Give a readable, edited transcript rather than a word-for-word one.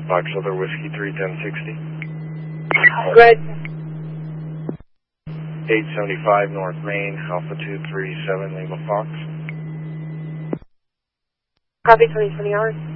Fox Other Whiskey 31060. Good. 875 North Main, Alpha 237 Lima Fox. Copy 2020 hours.